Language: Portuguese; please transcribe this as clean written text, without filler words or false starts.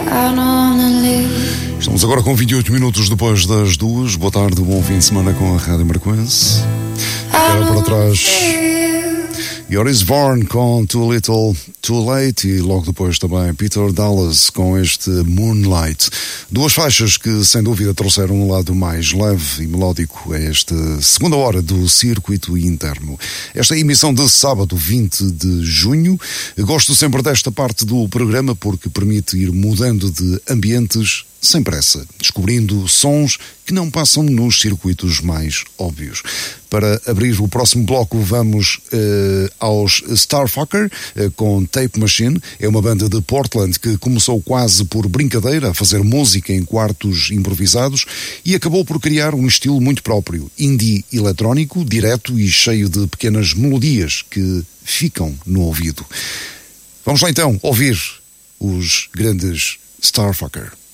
Estamos agora com 28 minutos depois das 2. Boa tarde, bom fim de semana com a Rádio Marquense. Era para trás Joris Vorn com Too Little, Too Late e logo depois também Peter Dallas com este Moonlight. Duas faixas que sem dúvida trouxeram um lado mais leve e melódico a esta segunda hora do Circuito Interno. Esta é a emissão de sábado 20 de junho. Gosto sempre desta parte do programa porque permite ir mudando de ambientes sem pressa, descobrindo sons que não passam nos circuitos mais óbvios. Para abrir o próximo bloco vamos aos Starfucker com Tape Machine. É uma banda de Portland que começou quase por brincadeira a fazer música em quartos improvisados e acabou por criar um estilo muito próprio, indie eletrónico, direto e cheio de pequenas melodias que ficam no ouvido. Vamos lá então ouvir os grandes Starfucker.